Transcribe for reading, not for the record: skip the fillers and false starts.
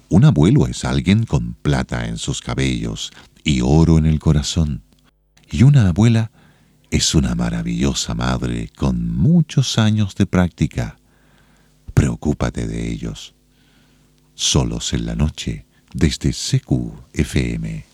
Un abuelo es alguien con plata en sus cabellos y oro en el corazón. Y una abuela es una maravillosa madre con muchos años de práctica. Preocúpate de ellos. Solos en la noche desde CQFM.